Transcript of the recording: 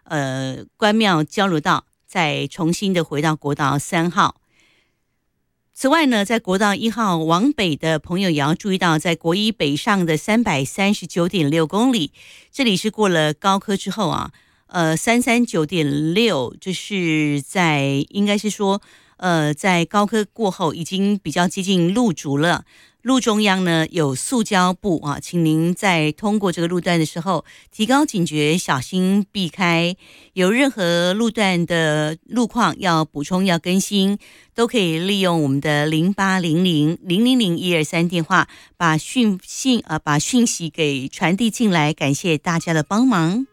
关庙交流道，再重新的回到国道3号。此外呢，在国道1号往北的朋友也要注意到，在国一北上的339.6公里，这里是过了高科之后啊，339.6，这是在应该是说，在高科过后已经比较接近路竹了。路中央呢有塑胶布啊，请您在通过这个路段的时候提高警觉，小心避开。有任何路段的路况要补充要更新，都可以利用我们的0800-000-123电话，把讯息给传递进来。感谢大家的帮忙。